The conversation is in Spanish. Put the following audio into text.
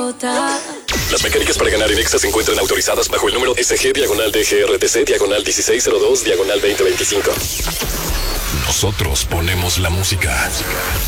idiota. Las mecánicas para ganar en Exa se encuentran autorizadas bajo el número SG/DGRTC/1602/2025. Nosotros ponemos la música.